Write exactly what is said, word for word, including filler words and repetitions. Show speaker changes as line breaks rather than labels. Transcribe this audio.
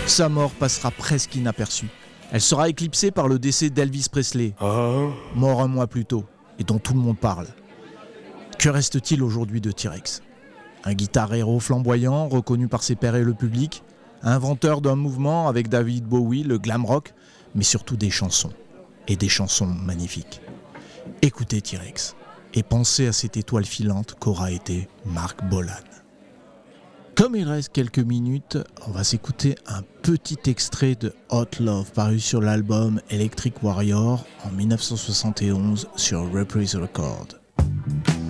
Sa mort passera presque inaperçue. Elle sera éclipsée par le décès d'Elvis Presley,
Ah.
mort un mois plus tôt, et dont tout le monde parle. Que reste-t-il aujourd'hui de T-Rex ? Un guitar-héros flamboyant, reconnu par ses pairs et le public, inventeur d'un mouvement avec David Bowie, le glam rock, mais surtout des chansons, et des chansons magnifiques. Écoutez T-Rex, et pensez à cette étoile filante qu'aura été Marc Bolan. Comme il reste quelques minutes, on va s'écouter un petit extrait de Hot Love paru sur l'album Electric Warrior en dix-neuf cent soixante et onze sur Reprise Records.